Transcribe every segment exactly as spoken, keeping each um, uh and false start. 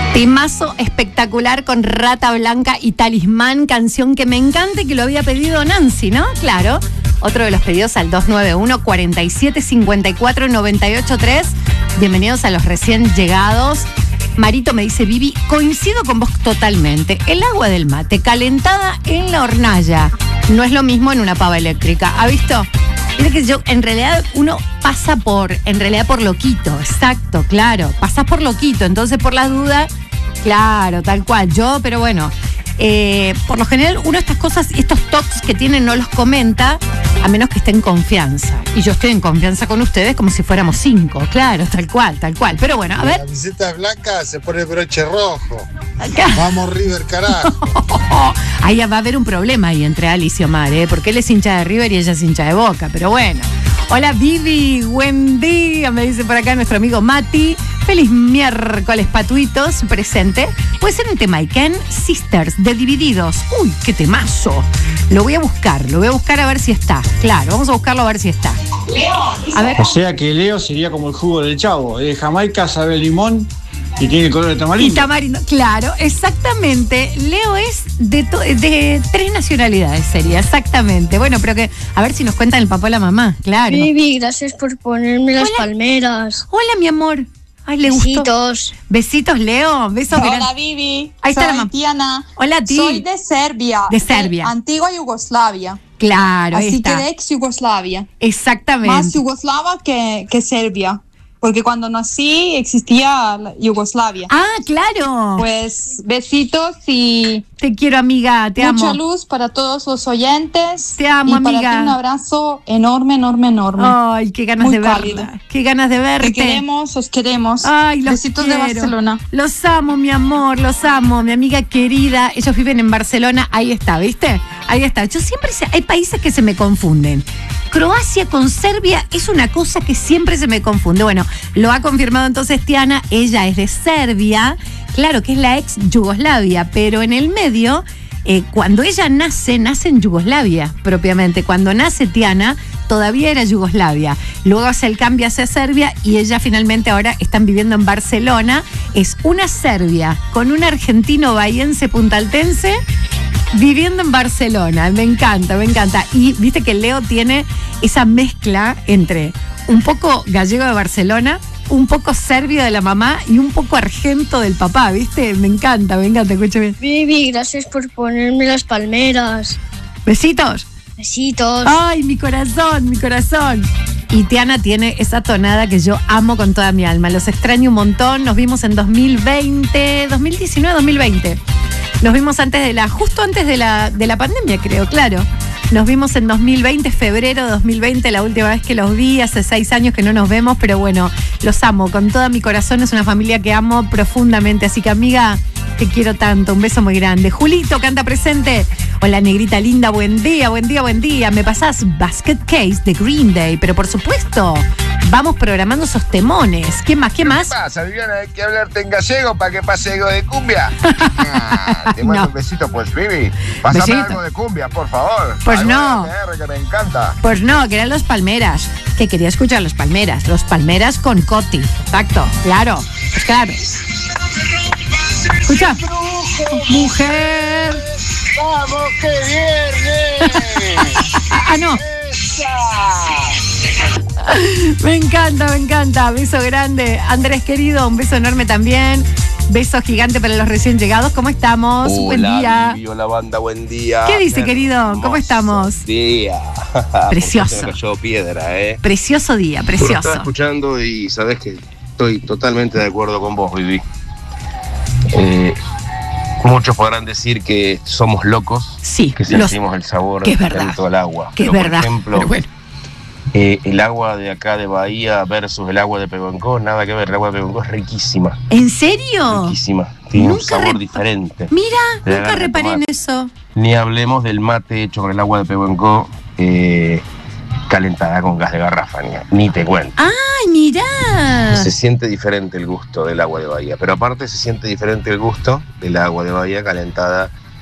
Temazo espectacular con Rata Blanca y Talismán, canción que me encanta y que lo había pedido Nancy, ¿no? Claro. Otro de los pedidos al dos nueve uno, cuatro siete cinco cuatro, nueve ocho tres. Bienvenidos a los recién llegados. Marito me dice, Vivi, coincido con vos totalmente. El agua del mate calentada en la hornalla no es lo mismo en una pava eléctrica. ¿Ha visto? Mira que yo, en realidad, uno pasa por, en realidad por loquito, exacto, claro. Pasás por loquito, entonces por las dudas, claro, tal cual. Yo, pero bueno, eh, por lo general, uno estas cosas, estos talks que tienen no los comenta, a menos que esté en confianza. Y yo estoy en confianza con ustedes como si fuéramos cinco, claro, tal cual, tal cual. Pero bueno, a ver. La camiseta blanca se pone el broche rojo. Acá. Vamos River, carajo. Ahí va a haber un problema ahí entre Alice y Omar, ¿eh? Porque él es hincha de River y ella es hincha de Boca, pero bueno. Hola Vivi, buen día, me dice por acá nuestro amigo Mati. Feliz miércoles, patuitos, presente. Puede ser un tema Iken, Sisters, de Divididos. Uy, qué temazo. Lo voy a buscar, lo voy a buscar a ver si está. Claro, vamos a buscarlo a ver si está. A ver. O sea que Leo sería como el jugo del Chavo, de Jamaica, sabe limón y tiene el color de tamarindo. Y tamarindo, claro, exactamente. Leo es de, to- de tres nacionalidades, sería, exactamente. Bueno, pero que a ver si nos cuentan el papá y la mamá, claro. Vivi, gracias por ponerme las Hola. palmeras. Hola, mi amor. Ay, le gustó. Besitos. Besitos, Leo. Besos Hola grandes. Vivi, Ahí está soy la mamá. Tiana. Hola, Ti. Soy de Serbia. De Serbia. Antigua Yugoslavia. Claro, ahí Así está. que de ex Yugoslavia. Exactamente. Más Yugoslava que, que Serbia. Porque cuando nací existía la Yugoslavia. Ah, claro. Pues besitos y Te quiero, amiga, te mucha amo. luz para todos los oyentes. Te amo, y para amiga. ti un abrazo enorme, enorme, enorme. Ay, qué ganas Muy de cálido. verla. Qué ganas de verte. Te queremos, os queremos. Ay, los Besitos quiero. de Barcelona. Los amo, mi amor, los amo, mi amiga querida. Ellos viven en Barcelona, ahí está, ¿viste? Ahí está. Yo siempre, se- hay países que se me confunden. Croacia con Serbia es una cosa que siempre se me confunde. Bueno, lo ha confirmado entonces Tiana, ella es de Serbia, claro que es la ex Yugoslavia, pero en el medio, eh, cuando ella nace, nace en Yugoslavia propiamente. Cuando nace Tiana, todavía era Yugoslavia. Luego hace el cambio hacia Serbia y ella finalmente ahora están viviendo en Barcelona. Es una serbia con un argentino bahiense puntaltense viviendo en Barcelona. Me encanta, me encanta. Y viste que Leo tiene esa mezcla entre un poco gallego de Barcelona, un poco serbio de la mamá y un poco argento del papá, ¿viste? Me encanta, me encanta, escúchame. Vivi, gracias por ponerme las palmeras. Besitos. Besitos. Ay, mi corazón, mi corazón. Y Tiana tiene esa tonada que yo amo con toda mi alma. Los extraño un montón. Nos vimos en dos mil veinte, dos mil diecinueve, dos mil veinte. Nos vimos antes de la, justo antes de la, de la pandemia, creo, claro. Nos vimos en dos mil veinte, febrero de dos mil veinte, la última vez que los vi, hace seis años que no nos vemos, pero bueno, los amo con todo mi corazón, es una familia que amo profundamente, así que amiga, te quiero tanto, un beso muy grande. Julito, canta presente. Hola, negrita linda, buen día, buen día, buen día. Me pasás Basket Case de Green Day, pero por supuesto, vamos programando esos temones. ¿Qué más, qué más? ¿Qué pasa, Viviana? Hay que hablarte en gallego para que pase algo de cumbia. Ah, te mando No. un besito, pues, Vivi. Pásame Besito. algo de cumbia, por favor. Pues Algo no. de R que me encanta. Pues no, que eran los Palmeras, que quería escuchar los Palmeras, los Palmeras con Coti, exacto, claro, pues claro. Escucha. Mujer. ¡Vamos, qué viernes! Ah, no. Me encanta, me encanta. Beso grande. Andrés querido, un beso enorme también. Beso gigante para los recién llegados. ¿Cómo estamos? Buen día. Vivi, hola banda, buen día. ¿Qué dice, querido? ¿Cómo estamos? Día. Precioso. Se me cayó piedra, ¿eh? Precioso día, Bueno, estaba precioso. escuchando y sabes que estoy totalmente de acuerdo con vos, Vivi. Eh, muchos podrán decir que somos locos, Sí, que los- sentimos el sabor que es verdad, tanto al agua. que es Pero, verdad, Por ejemplo, pero bueno. eh, el agua de acá de Bahía versus el agua de Pehuenco, nada que ver. El agua de Pehuenco es riquísima, ¿En serio? riquísima. Tiene un Nunca sabor rep- diferente. Mira, Te da nunca ganas de reparé en tomar. eso. Ni hablemos del mate hecho con el agua de Pehuenco, eh, calentada con gas de garrafa, ni, ni te cuento. Ay, mirá. Se siente diferente el gusto del agua de Bahía, pero aparte se siente diferente el gusto del agua de Bahía calentada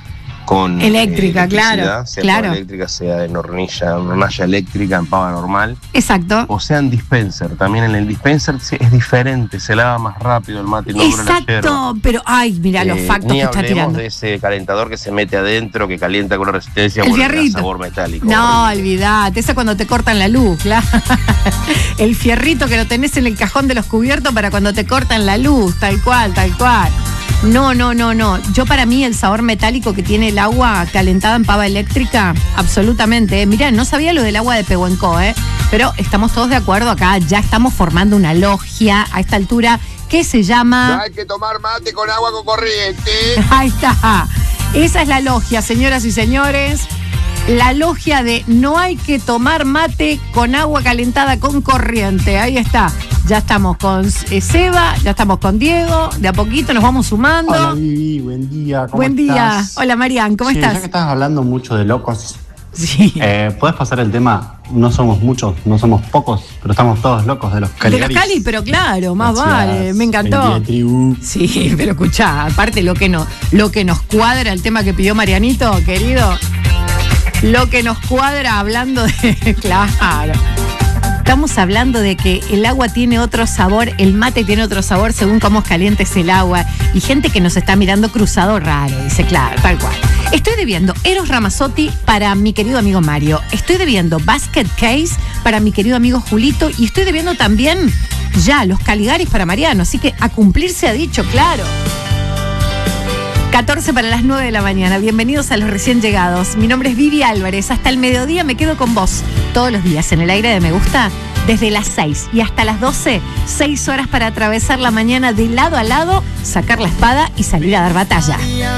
con eléctrica, eh, claro, electricidad, sea claro. pava eléctrica, sea en hornilla, en hornalla eléctrica, en pava normal, Exacto. o sea en dispenser. También en el dispenser se- es diferente, se lava más rápido el mate, no dura la yerba. Exacto, pero ay, mira los Eh, factos ni que está hablemos tirando. de ese calentador que se mete adentro, que calienta con una resistencia, El bueno, le da fierrito. sabor metálico. No, horrible. olvidate, esa cuando te cortan la luz, claro. El fierrito que lo tenés en el cajón de los cubiertos para cuando te cortan la luz, tal cual, tal cual. No, no, no, no. Yo para mí el sabor metálico que tiene el agua calentada en pava eléctrica, absolutamente. ¿eh? Mirá, no sabía lo del agua de Pehuenco, ¿eh? Pero estamos todos de acuerdo acá, ya estamos formando una logia a esta altura que se No llama... hay que tomar mate con agua con corriente. Ahí está. Esa es la logia, señoras y señores. La logia de no hay que tomar mate con agua calentada con corriente. Ahí está. Ya estamos con eh, Seba, ya estamos con Diego. De a poquito nos vamos sumando. Hola Vivi, buen día, ¿cómo Buen día. estás? Hola Marian, ¿cómo Che, Ya que estás? estás hablando mucho de locos, Sí. eh, ¿puedes pasar el tema? No somos muchos, no somos pocos, pero estamos todos locos de los De los Caligaris. Cali, pero claro, más Gracias. vale. Me encantó. Buen día, tribu. Sí, pero escuchá, aparte lo que, no, lo que nos cuadra el tema que pidió Marianito, querido, lo que nos cuadra hablando de... Claro. Estamos hablando de que el agua tiene otro sabor, el mate tiene otro sabor según cómo caliente es el agua. Y gente que nos está mirando cruzado raro, dice, claro, tal cual. Estoy debiendo Eros Ramazzotti para mi querido amigo Mario. Estoy debiendo Basket Case para mi querido amigo Julito. Y estoy debiendo también ya los Caligaris para Mariano. Así que a cumplir se ha dicho, claro. catorce para las nueve de la mañana. Bienvenidos a los recién llegados. Mi nombre es Vivi Álvarez. Hasta el mediodía me quedo con vos. Todos los días en el aire de Me Gusta. Desde las seis y hasta las doce. Seis horas para atravesar la mañana de lado a lado, sacar la espada y salir a dar batalla.